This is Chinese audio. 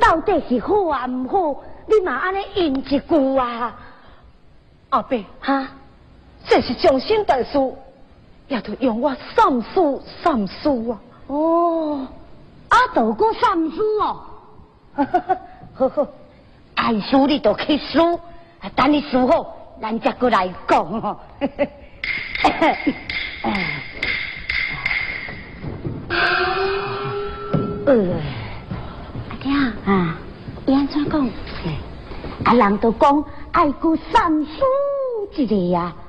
到底是好啊唔好？你嘛安尼应一句啊？ 阿伯， 哈， 这是终身大事，也得用我三思啊！ 哦，道哥三思哦，好好，爱输你就去输，等你输好，咱再过来讲吼。阿爹啊，伊安怎讲？人都讲爱顾三思一个啊。